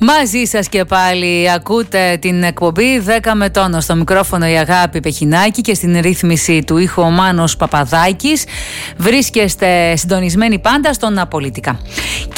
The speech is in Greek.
Μαζί σας και πάλι ακούτε την εκπομπή 10 με τόνο. Στο μικρόφωνο η Αγάπη Πεχινάκη και στην ρύθμιση του ήχου ο Μάνος Παπαδάκης. Βρίσκεστε συντονισμένοι πάντα στον Απολυτικά.